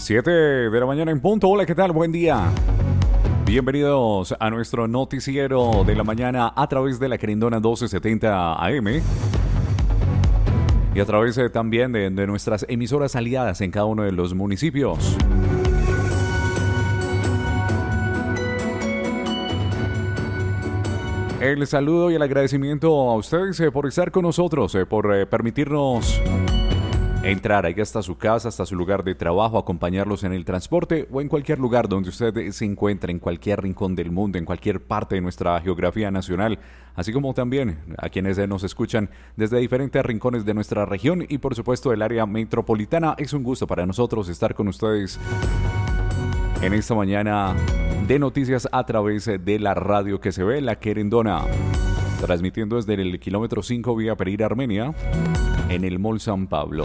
7 de la mañana en punto. Hola, ¿qué tal? Buen día. Bienvenidos a nuestro noticiero de la mañana a través de la Querendona 1270 AM y a través también de nuestras emisoras aliadas en cada uno de los municipios. El saludo y el agradecimiento a ustedes por estar con nosotros, por permitirnos entrar ahí hasta su casa, hasta su lugar de trabajo, acompañarlos en el transporte o en cualquier lugar donde usted se encuentre, en cualquier rincón del mundo, en cualquier parte de nuestra geografía nacional, así como también a quienes nos escuchan desde diferentes rincones de nuestra región y por supuesto del área metropolitana. Es un gusto para nosotros estar con ustedes en esta mañana de noticias a través de la radio que se ve, La Querendona, transmitiendo desde el kilómetro 5 vía Pereira, Armenia, en el Mall San Pablo.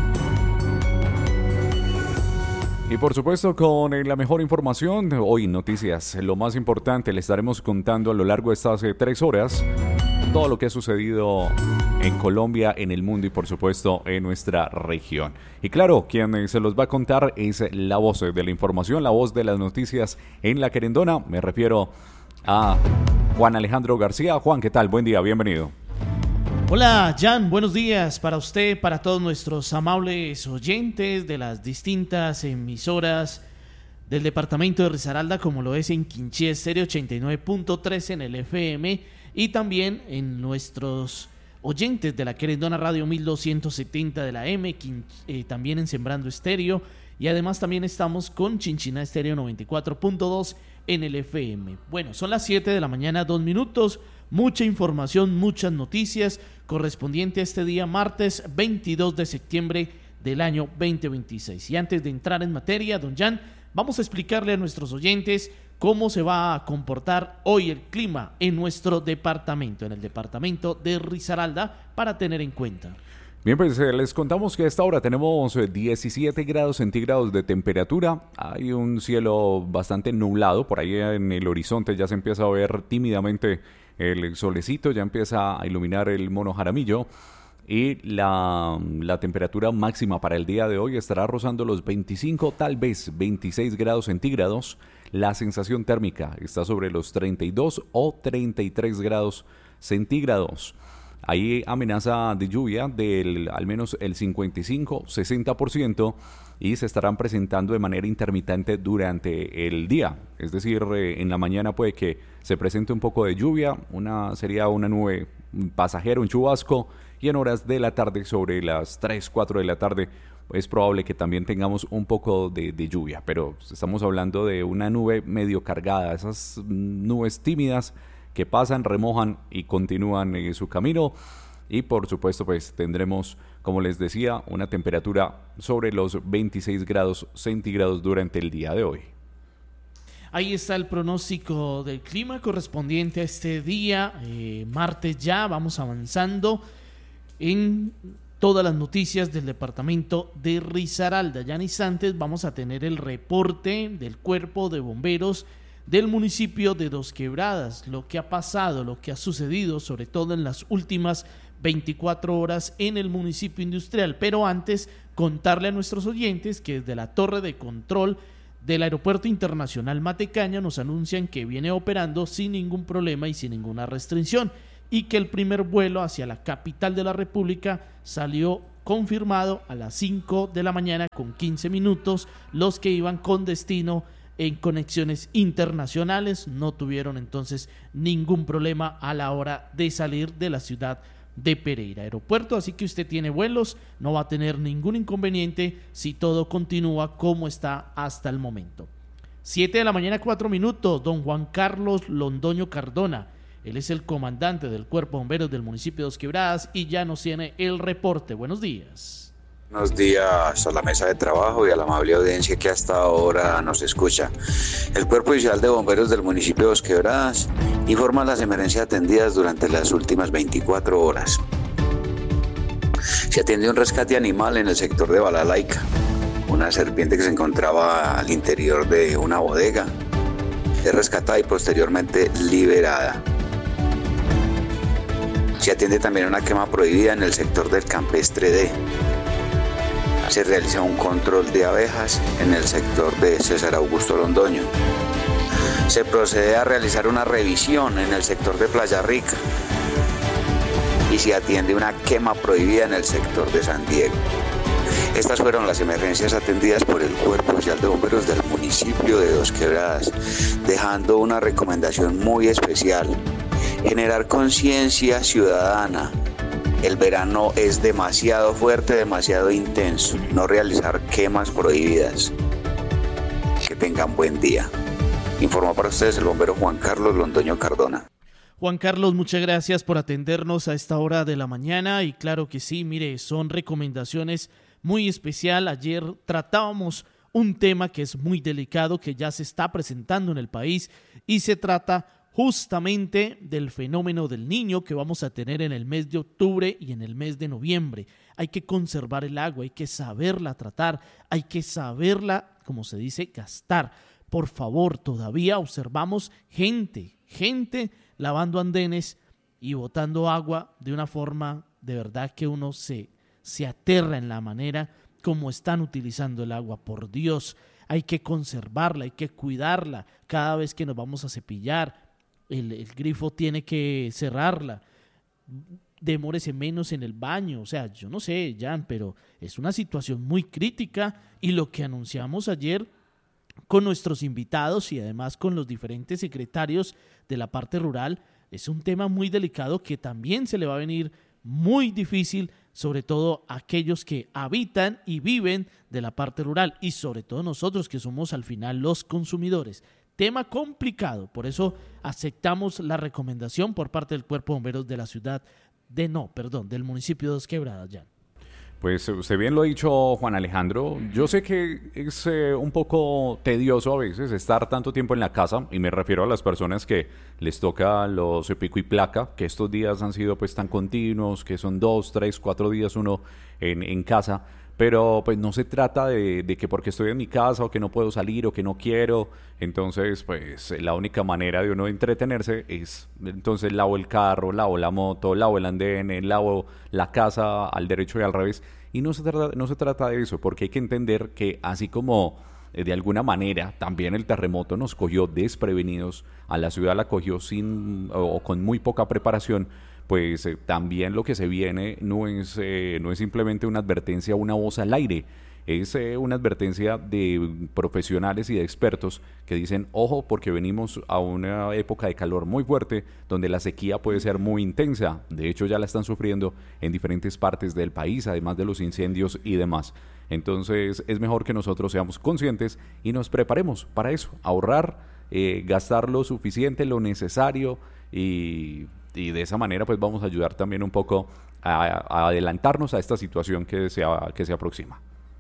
Y por supuesto con la mejor información, hoy noticias, lo más importante, les estaremos contando a lo largo de estas 3 horas todo lo que ha sucedido en Colombia, en el mundo y por supuesto en nuestra región. Y claro, quien se los va a contar es la voz de la información, la voz de las noticias en La Querendona. Me refiero a Juan Alejandro García. Juan, ¿qué tal? Buen día, bienvenido. Hola, Jan, buenos días para usted, para todos nuestros amables oyentes de las distintas emisoras del departamento de Risaralda, como lo es en Quinché Estéreo 89.3 en el FM y también en nuestros oyentes de la Querendona Radio 1270 de la M, también en Sembrando Estéreo, y además también estamos con Chinchiná Estéreo 94.2 en el FM. Bueno, son las 7 de la mañana, 2 minutos, mucha información, muchas noticias correspondiente a este día, martes 22 de septiembre del año 2026. Y antes de entrar en materia, don Jan, vamos a explicarle a nuestros oyentes cómo se va a comportar hoy el clima en nuestro departamento, en el departamento de Risaralda, para tener en cuenta. Bien, pues les contamos que a esta hora tenemos 17 grados centígrados de temperatura. Hay un cielo bastante nublado, por ahí en el horizonte ya se empieza a ver tímidamente el solecito, ya empieza a iluminar el Mono Jaramillo. Y la temperatura máxima para el día de hoy estará rozando los 25, tal vez 26 grados centígrados. La sensación térmica está sobre los 32 o 33 grados centígrados. Hay amenaza de lluvia del al menos el 55-60% y se estarán presentando de manera intermitente durante el día. Es decir, en la mañana puede que se presente un poco de lluvia, sería una nube pasajera, un chubasco, y en horas de la tarde, sobre las 3, 4 de la tarde, es probable que también tengamos un poco de lluvia, pero estamos hablando de una nube medio cargada, esas nubes tímidas que pasan, remojan y continúan su camino. Y por supuesto pues tendremos, como les decía, una temperatura sobre los 26 grados centígrados durante el día de hoy. Ahí está el pronóstico del clima correspondiente a este día, martes ya. Vamos avanzando en todas las noticias del departamento de Risaralda. Ya en instantes vamos a tener el reporte del Cuerpo de Bomberos del municipio de Dos Quebradas, lo que ha pasado, lo que ha sucedido, sobre todo en las últimas 24 horas en el municipio industrial. Pero antes, contarle a nuestros oyentes que desde la torre de control del Aeropuerto Internacional Matecaña nos anuncian que viene operando sin ningún problema y sin ninguna restricción, y que el primer vuelo hacia la capital de la República salió confirmado a las 5 de la mañana con 15 minutos. Los que iban con destino en conexiones internacionales no tuvieron entonces ningún problema a la hora de salir de la ciudad de Pereira Aeropuerto, así que usted tiene vuelos, no va a tener ningún inconveniente si todo continúa como está hasta el momento. 7 de la mañana, 4 minutos, don Juan Carlos Londoño Cardona, él es el comandante del Cuerpo de Bomberos del municipio de Dos Quebradas y ya nos tiene el reporte. Buenos días. Buenos días a la mesa de trabajo y a la amable audiencia que hasta ahora nos escucha. El Cuerpo Oficial de Bomberos del municipio de Dos Quebradas informa las emergencias atendidas durante las últimas 24 horas. Se atendió un rescate animal en el sector de Balalaica, una serpiente que se encontraba al interior de una bodega. Es rescatada y posteriormente liberada. Se atiende también una quema prohibida en el sector del Campestre D. Se realiza un control de abejas en el sector de César Augusto Londoño. Se procede a realizar una revisión en el sector de Playa Rica y se atiende una quema prohibida en el sector de San Diego. Estas fueron las emergencias atendidas por el Cuerpo Oficial de Bomberos del municipio de Dos Quebradas, dejando una recomendación muy especial: generar conciencia ciudadana. El verano es demasiado fuerte, demasiado intenso. No realizar quemas prohibidas. Que tengan buen día. Informa para ustedes el bombero Juan Carlos Londoño Cardona. Juan Carlos, muchas gracias por atendernos a esta hora de la mañana y claro que sí, mire, son recomendaciones muy especial. Ayer tratábamos un tema que es muy delicado, que ya se está presentando en el país y se trata justamente del fenómeno del Niño que vamos a tener en el mes de octubre y en el mes de noviembre. Hay que conservar el agua, hay que saberla tratar, hay que saberla, como se dice, gastar. Por favor, todavía observamos gente lavando andenes y botando agua de una forma de verdad que uno se aterra en la manera como están utilizando el agua. Por Dios, hay que conservarla, hay que cuidarla. Cada vez que nos vamos a cepillar, el grifo tiene que cerrarla. Demórese menos en el baño. O sea, yo no sé, Jan, pero es una situación muy crítica y lo que anunciamos ayer con nuestros invitados y además con los diferentes secretarios de la parte rural es un tema muy delicado que también se le va a venir muy difícil, sobre todo a aquellos que habitan y viven de la parte rural y sobre todo nosotros que somos al final los consumidores. Tema complicado, por eso aceptamos la recomendación por parte del Cuerpo de Bomberos de la ciudad del municipio de Dos Quebradas, Jan. Pues usted bien lo ha dicho, Juan Alejandro. Yo sé que es un poco tedioso a veces estar tanto tiempo en la casa, y me refiero a las personas que les toca los pico y placa, que estos días han sido pues tan continuos, que son 2, 3, 4 días uno en casa. Pero pues no se trata de que porque estoy en mi casa o que no puedo salir o que no quiero, entonces pues la única manera de uno entretenerse es, entonces lavo el carro, lavo la moto, lavo el andén, lavo la casa al derecho y al revés. Y no se trata de eso, porque hay que entender que así como de alguna manera también el terremoto nos cogió desprevenidos, a la ciudad la cogió sin o con muy poca preparación, pues también lo que se viene no es simplemente una advertencia, una voz al aire, es una advertencia de profesionales y de expertos que dicen, ojo, porque venimos a una época de calor muy fuerte, donde la sequía puede ser muy intensa. De hecho, ya la están sufriendo en diferentes partes del país, además de los incendios y demás. Entonces, es mejor que nosotros seamos conscientes y nos preparemos para eso, ahorrar, gastar lo suficiente, lo necesario y de esa manera pues vamos a ayudar también un poco a adelantarnos a esta situación que se aproxima.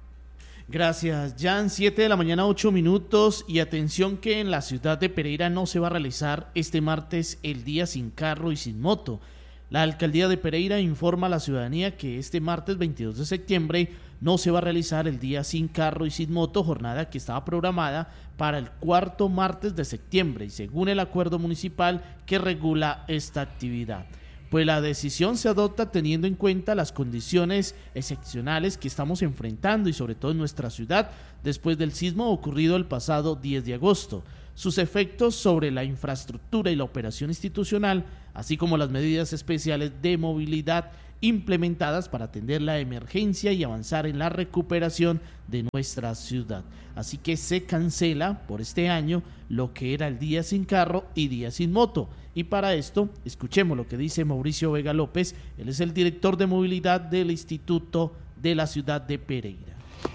Gracias, Jan. 7 de la mañana, 8 minutos. Y atención que en la ciudad de Pereira no se va a realizar este martes el día sin carro y sin moto. La alcaldía de Pereira informa a la ciudadanía que este martes 22 de septiembre no se va a realizar el día sin carro y sin moto, jornada que estaba programada para el cuarto martes de septiembre y según el acuerdo municipal que regula esta actividad. Pues la decisión se adopta teniendo en cuenta las condiciones excepcionales que estamos enfrentando y sobre todo en nuestra ciudad después del sismo ocurrido el pasado 10 de agosto. Sus efectos sobre la infraestructura y la operación institucional, así como las medidas especiales de movilidad implementadas para atender la emergencia y avanzar en la recuperación de nuestra ciudad. Así que se cancela por este año lo que era el día sin carro y día sin moto. Y para esto, escuchemos lo que dice Mauricio Vega López, él es el director de movilidad del Instituto de la Ciudad de Pereira.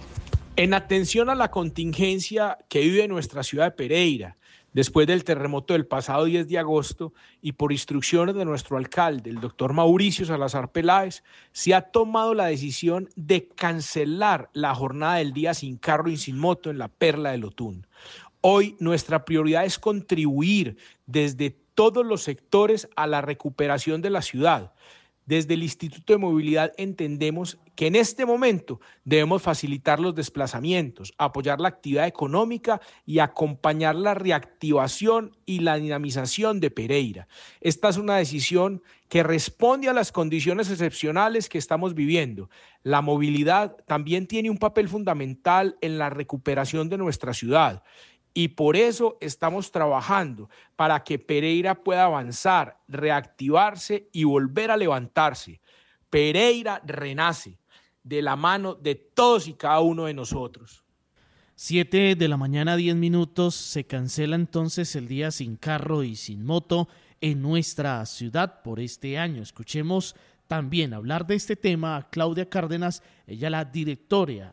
En atención a la contingencia que vive nuestra ciudad de Pereira, después del terremoto del pasado 10 de agosto y por instrucciones de nuestro alcalde, el doctor Mauricio Salazar Peláez, se ha tomado la decisión de cancelar la jornada del día sin carro y sin moto en la Perla del Otún. Hoy nuestra prioridad es contribuir desde todos los sectores a la recuperación de la ciudad. Desde el Instituto de Movilidad entendemos que en este momento debemos facilitar los desplazamientos, apoyar la actividad económica y acompañar la reactivación y la dinamización de Pereira. Esta es una decisión que responde a las condiciones excepcionales que estamos viviendo. La movilidad también tiene un papel fundamental en la recuperación de nuestra ciudad. Y por eso estamos trabajando para que Pereira pueda avanzar, reactivarse y volver a levantarse. Pereira renace de la mano de todos y cada uno de nosotros. 7 de la mañana, 10 minutos. Se cancela entonces el día sin carro y sin moto en nuestra ciudad por este año. Escuchemos también hablar de este tema a Claudia Cárdenas, ella la directora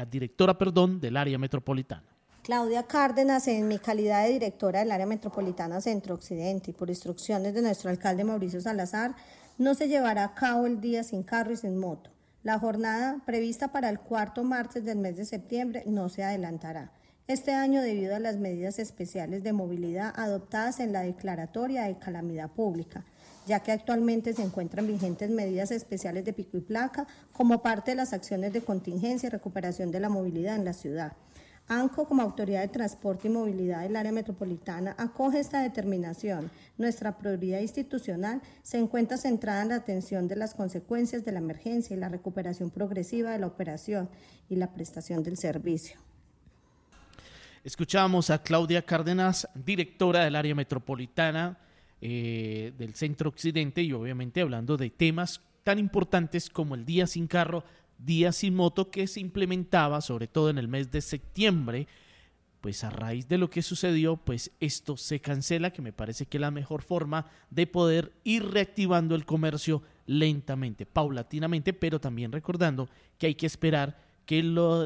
del área metropolitana. Claudia Cárdenas, en mi calidad de directora del área metropolitana Centro Occidente y por instrucciones de nuestro alcalde Mauricio Salazar, no se llevará a cabo el día sin carro y sin moto. La jornada prevista para el cuarto martes del mes de septiembre no se adelantará. Este año, debido a las medidas especiales de movilidad adoptadas en la declaratoria de calamidad pública, ya que actualmente se encuentran vigentes medidas especiales de pico y placa como parte de las acciones de contingencia y recuperación de la movilidad en la ciudad. ANCO, como Autoridad de Transporte y Movilidad del área metropolitana, acoge esta determinación. Nuestra prioridad institucional se encuentra centrada en la atención de las consecuencias de la emergencia y la recuperación progresiva de la operación y la prestación del servicio. Escuchamos a Claudia Cárdenas, directora del área metropolitana del Centro Occidente, y obviamente hablando de temas tan importantes como el día sin carro, día sin moto, que se implementaba sobre todo en el mes de septiembre. Pues a raíz de lo que sucedió, pues esto se cancela, que me parece que es la mejor forma de poder ir reactivando el comercio lentamente, paulatinamente, pero también recordando que hay que esperar que lo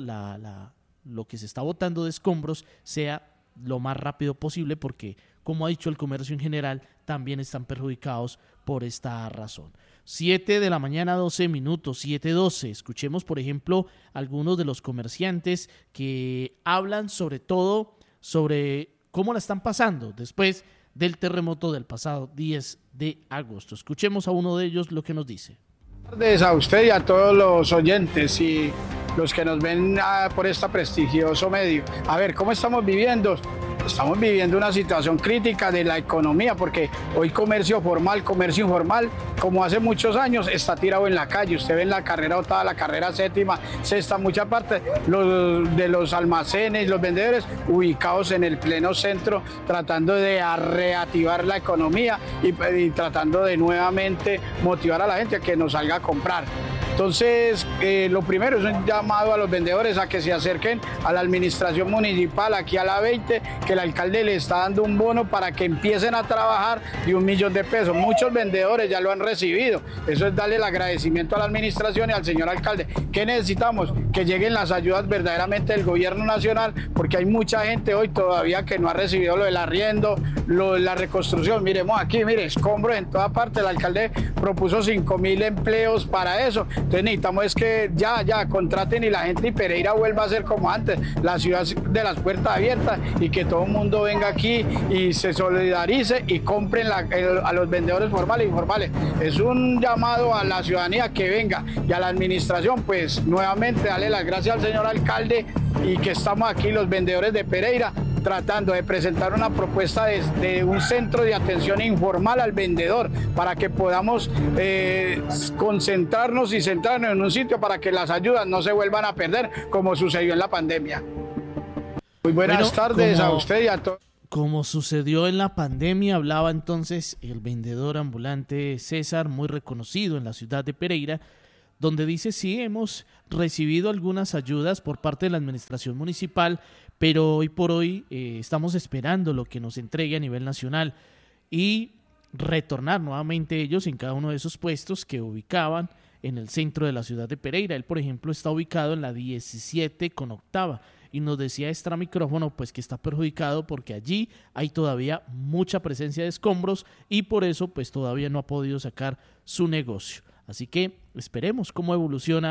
que se está botando de escombros sea lo más rápido posible, porque como ha dicho el comercio en general, también están perjudicados por esta razón. 7 de la mañana, 12 minutos, 7:12. Escuchemos, por ejemplo, algunos de los comerciantes que hablan sobre todo sobre cómo la están pasando después del terremoto del pasado 10 de agosto. Escuchemos a uno de ellos lo que nos dice. Buenas tardes a usted y a todos los oyentes y los que nos ven por este prestigioso medio. A ver, ¿cómo estamos viviendo? Estamos viviendo una situación crítica de la economía, porque hoy comercio formal, comercio informal, como hace muchos años, está tirado en la calle. Usted ve en la carrera octava, la carrera séptima, sexta, mucha parte de los almacenes, los vendedores ubicados en el pleno centro, tratando de reactivar la economía y tratando de nuevamente motivar a la gente a que nos salga a comprar. Entonces, lo primero es un llamado a los vendedores a que se acerquen a la administración municipal, aquí a la 20, que el alcalde le está dando un bono para que empiecen a trabajar de 1 millón de pesos. Muchos vendedores ya lo han recibido. Eso es darle el agradecimiento a la administración y al señor alcalde. ¿Qué necesitamos? Que lleguen las ayudas verdaderamente del gobierno nacional, porque hay mucha gente hoy todavía que no ha recibido lo del arriendo, lo de la reconstrucción. Miremos aquí, mire, escombros en toda parte. El alcalde propuso 5.000 empleos para eso. Entonces necesitamos es que ya contraten y la gente de Pereira vuelva a ser como antes, la ciudad de las puertas abiertas, y que todo el mundo venga aquí y se solidarice y compren a los vendedores formales e informales. Es un llamado a la ciudadanía que venga, y a la administración, pues nuevamente darle las gracias al señor alcalde, y que estamos aquí los vendedores de Pereira tratando de presentar una propuesta de un centro de atención informal al vendedor, para que podamos concentrarnos y centrarnos en un sitio para que las ayudas no se vuelvan a perder como sucedió en la pandemia. Muy buenas tardes a usted y a todos. Como sucedió en la pandemia, hablaba entonces el vendedor ambulante César, muy reconocido en la ciudad de Pereira, donde dice: sí, hemos recibido algunas ayudas por parte de la administración municipal, pero hoy por hoy estamos esperando lo que nos entregue a nivel nacional y retornar nuevamente ellos en cada uno de esos puestos que ubicaban en el centro de la ciudad de Pereira. Él, por ejemplo, está ubicado en la 17 con octava, y nos decía extra micrófono pues que está perjudicado porque allí hay todavía mucha presencia de escombros y por eso pues todavía no ha podido sacar su negocio. Así que esperemos cómo evoluciona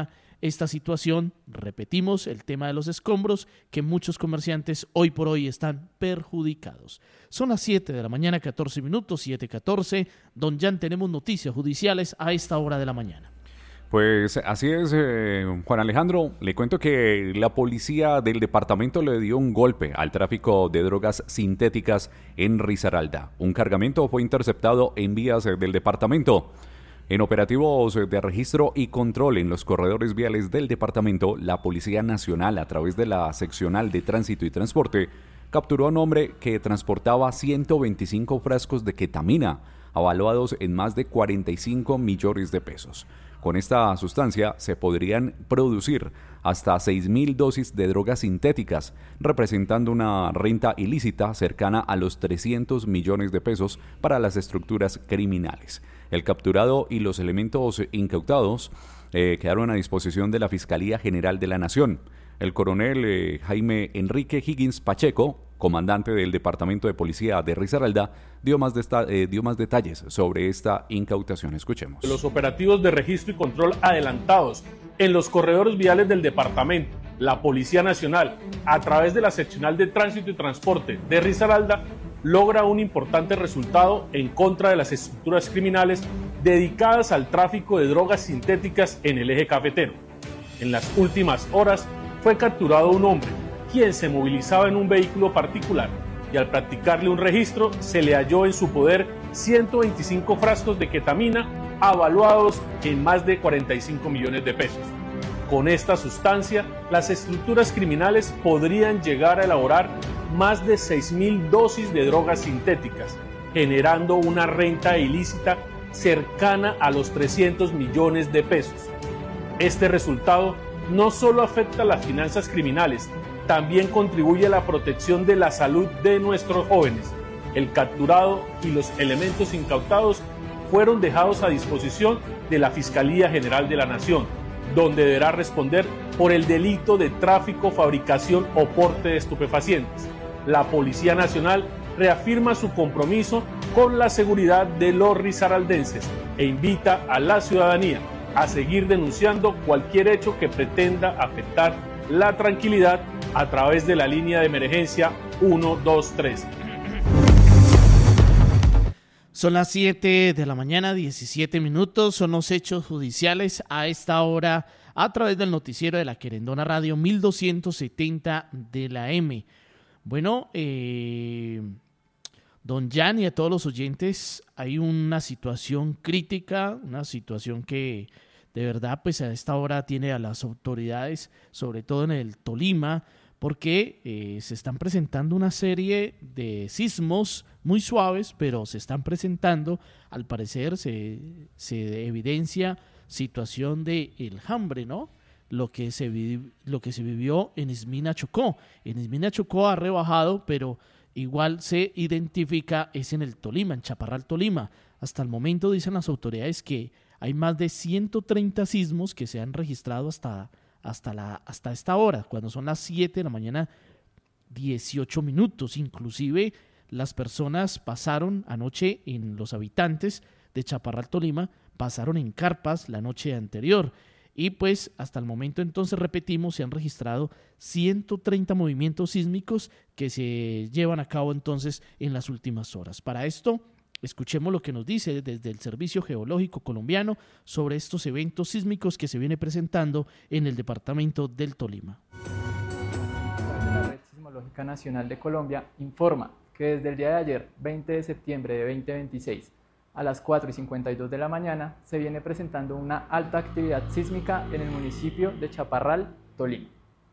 esta situación, repetimos, el tema de los escombros, que muchos comerciantes hoy por hoy están perjudicados. Son las 7 de la mañana, 14 minutos, 7:14. Don Jan, tenemos noticias judiciales a esta hora de la mañana. Pues así es, Juan Alejandro. Le cuento que la policía del departamento le dio un golpe al tráfico de drogas sintéticas en Risaralda. Un cargamento fue interceptado en vías del departamento. En operativos de registro y control en los corredores viales del departamento, la Policía Nacional, a través de la Seccional de Tránsito y Transporte, capturó a un hombre que transportaba 125 frascos de ketamina, avaluados en más de 45 millones de pesos. Con esta sustancia se podrían producir hasta 6.000 dosis de drogas sintéticas, representando una renta ilícita cercana a los 300 millones de pesos para las estructuras criminales. El capturado y los elementos incautados quedaron a disposición de la Fiscalía General de la Nación. El coronel Jaime Enrique Higgins Pacheco, comandante del Departamento de Policía de Risaralda, dio más detalles sobre esta incautación. Escuchemos. Los operativos de registro y control adelantados en los corredores viales del departamento, la Policía Nacional, a través de la Seccional de Tránsito y Transporte de Risaralda, logra un importante resultado en contra de las estructuras criminales dedicadas al tráfico de drogas sintéticas en el eje cafetero. En las últimas horas fue capturado un hombre, quien se movilizaba en un vehículo particular, y al practicarle un registro se le halló en su poder 125 frascos de ketamina avaluados en más de 45 millones de pesos. Con esta sustancia, las estructuras criminales podrían llegar a elaborar más de 6.000 dosis de drogas sintéticas, generando una renta ilícita cercana a los 300 millones de pesos. Este resultado no solo afecta a las finanzas criminales, también contribuye a la protección de la salud de nuestros jóvenes. El capturado y los elementos incautados fueron dejados a disposición de la Fiscalía General de la Nación, donde deberá responder por el delito de tráfico, fabricación o porte de estupefacientes. La Policía Nacional reafirma su compromiso con la seguridad de los risaraldenses e invita a la ciudadanía a seguir denunciando cualquier hecho que pretenda afectar la tranquilidad a través de la línea de emergencia 123. Son las 7 de la mañana, 17 minutos. Son los hechos judiciales a esta hora a través del noticiero de la Querendona Radio 1270 de la M. Bueno, don Jan y a todos los oyentes, hay una situación crítica, una situación que de verdad pues a esta hora tiene a las autoridades, sobre todo en el Tolima, porque se están presentando una serie de sismos muy suaves, pero se están presentando, al parecer se evidencia situación de enjambre, ¿no? Lo que se vivió en Esmina Chocó. En Esmina Chocó ha rebajado, pero igual se identifica es en el Tolima, en Chaparral, Tolima. Hasta el momento dicen las autoridades que hay más de 130 sismos que se han registrado hasta esta hora, cuando son las 7 de la mañana, 18 minutos. Inclusive las personas pasaron anoche, en los habitantes de Chaparral, Tolima, pasaron en carpas la noche anterior. Y pues hasta el momento, entonces, repetimos, se han registrado 130 movimientos sísmicos que se llevan a cabo entonces en las últimas horas. Para esto, escuchemos lo que nos dice desde el Servicio Geológico Colombiano sobre estos eventos sísmicos que se viene presentando en el departamento del Tolima. La Red Sismológica Nacional de Colombia informa que desde el día de ayer, 20 de septiembre de 2026, a las 4:52 de la mañana, se viene presentando una alta actividad sísmica en el municipio de Chaparral, Tolima.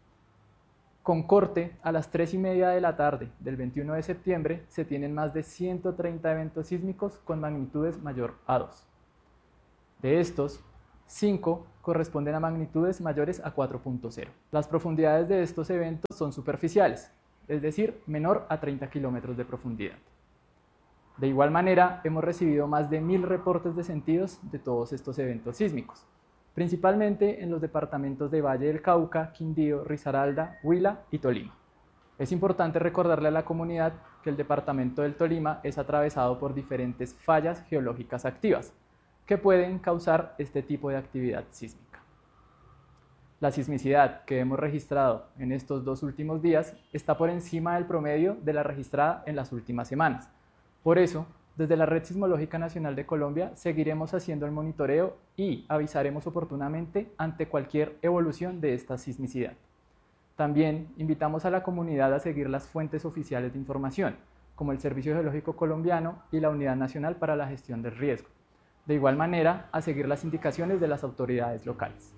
Con corte a las 3:30 de la tarde del 21 de septiembre, se tienen más de 130 eventos sísmicos con magnitudes mayor a 2. De estos, 5 corresponden a magnitudes mayores a 4.0. Las profundidades de estos eventos son superficiales, es decir, menor a 30 kilómetros de profundidad. De igual manera, hemos recibido más de 1000 reportes de sentidos de todos estos eventos sísmicos, principalmente en los departamentos de Valle del Cauca, Quindío, Risaralda, Huila y Tolima. Es importante recordarle a la comunidad que el departamento del Tolima es atravesado por diferentes fallas geológicas activas que pueden causar este tipo de actividad sísmica. La sismicidad que hemos registrado en estos 2 últimos días está por encima del promedio de la registrada en las últimas semanas. Por eso, desde la Red Sismológica Nacional de Colombia seguiremos haciendo el monitoreo y avisaremos oportunamente ante cualquier evolución de esta sismicidad. También invitamos a la comunidad a seguir las fuentes oficiales de información, como el Servicio Geológico Colombiano y la Unidad Nacional para la Gestión del Riesgo. De igual manera, a seguir las indicaciones de las autoridades locales.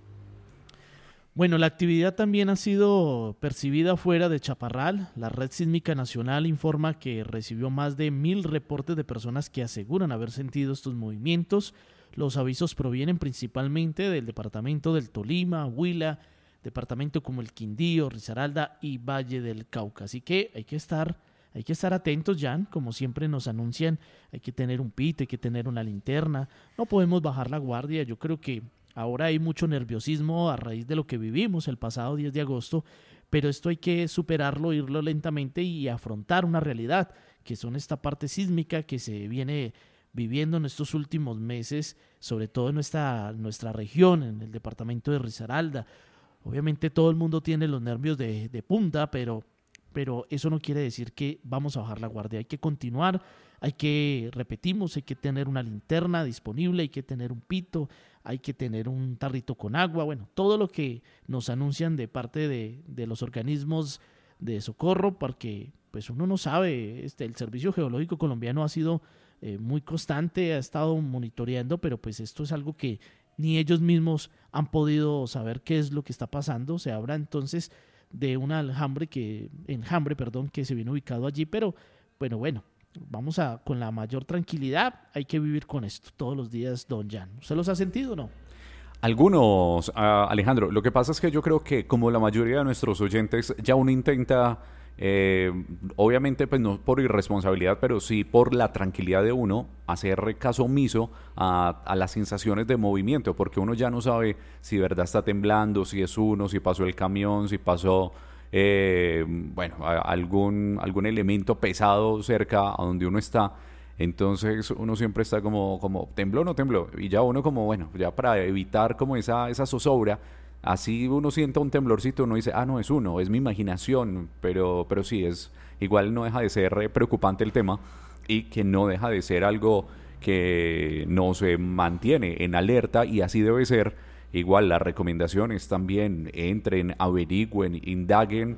Bueno, la actividad también ha sido percibida fuera de Chaparral. La Red Sísmica Nacional informa que recibió más de 1.000 reportes de personas que aseguran haber sentido estos movimientos. Los avisos provienen principalmente del departamento del Tolima, Huila, departamento como el Quindío, Risaralda y Valle del Cauca. Así que hay que estar atentos, Jan, como siempre nos anuncian, hay que tener un pito, hay que tener una linterna, no podemos bajar la guardia. Yo creo que ahora hay mucho nerviosismo a raíz de lo que vivimos el pasado 10 de agosto, pero esto hay que superarlo, irlo lentamente y afrontar una realidad, que son esta parte sísmica que se viene viviendo en estos últimos meses, sobre todo en nuestra región, en el departamento de Risaralda. Obviamente todo el mundo tiene los nervios de punta, pero eso no quiere decir que vamos a bajar la guardia. Hay que continuar, hay que tener una linterna disponible, hay que tener un pito, hay que tener un tarrito con agua, bueno, todo lo que nos anuncian de parte de los organismos de socorro, porque pues uno no sabe, el Servicio Geológico Colombiano ha sido muy constante, ha estado monitoreando, pero pues esto es algo que ni ellos mismos han podido saber qué es lo que está pasando. Se habla entonces de un enjambre que se viene ubicado allí, pero bueno, vamos con la mayor tranquilidad, hay que vivir con esto todos los días, don Jan. ¿Usted los ha sentido o no? Algunos, Alejandro. Lo que pasa es que yo creo que, como la mayoría de nuestros oyentes, ya uno intenta, obviamente pues no por irresponsabilidad, pero sí por la tranquilidad de uno, hacer caso omiso a las sensaciones de movimiento, porque uno ya no sabe si de verdad está temblando, si es uno, si pasó el camión, si pasó algún elemento pesado cerca a donde uno está. Entonces uno siempre está como tembló o no tembló, y ya uno ya para evitar como esa zozobra, así uno sienta un temblorcito, uno dice, no es uno, es mi imaginación, pero sí, igual no deja de ser preocupante el tema, y que no deja de ser algo que nos mantiene en alerta, y así debe ser. Igual las recomendaciones también, entren, averigüen, indaguen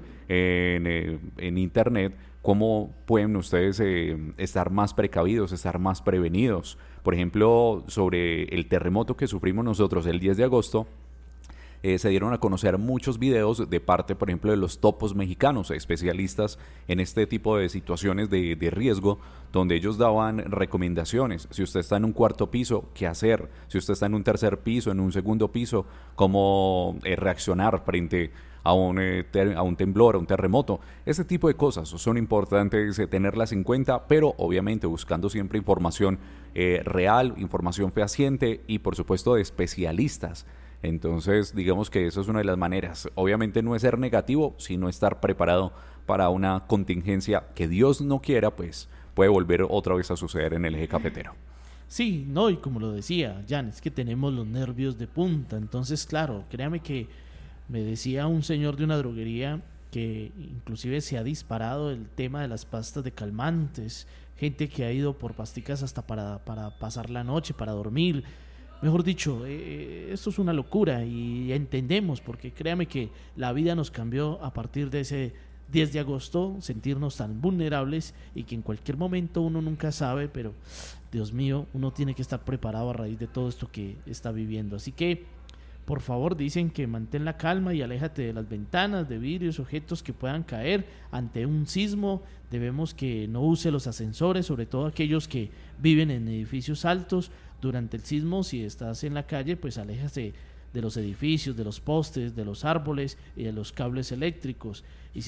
en internet cómo pueden ustedes estar más precavidos, estar más prevenidos. Por ejemplo, sobre el terremoto que sufrimos nosotros el 10 de agosto, se dieron a conocer muchos videos de parte, por ejemplo, de los topos mexicanos, especialistas en este tipo de situaciones de riesgo, donde ellos daban recomendaciones. Si usted está en un cuarto piso, ¿qué hacer? Si usted está en un tercer piso, en un segundo piso, ¿cómo reaccionar frente a un temblor, a un terremoto? Ese tipo de cosas son importantes tenerlas en cuenta, pero obviamente buscando siempre información real, información fehaciente y por supuesto de especialistas. Entonces, digamos que eso es una de las maneras. Obviamente no es ser negativo, sino estar preparado para una contingencia que Dios no quiera, pues puede volver otra vez a suceder en el eje cafetero. Sí, no, y como lo decía Jan, es que tenemos los nervios de punta. Entonces, claro, créame que me decía un señor de una droguería que inclusive se ha disparado el tema de las pastas de calmantes, gente que ha ido por pasticas hasta para pasar la noche, para dormir. Mejor dicho, esto es una locura y entendemos, porque créame que la vida nos cambió a partir de ese 10 de agosto, sentirnos tan vulnerables y que en cualquier momento uno nunca sabe, pero Dios mío, uno tiene que estar preparado a raíz de todo esto que está viviendo. Así que, por favor, dicen que mantén la calma y aléjate de las ventanas, de vidrios, objetos que puedan caer ante un sismo. Debemos que no use los ascensores, sobre todo aquellos que viven en edificios altos. Durante el sismo, si estás en la calle, pues aléjate de los edificios, de los postes, de los árboles y de los cables eléctricos. Y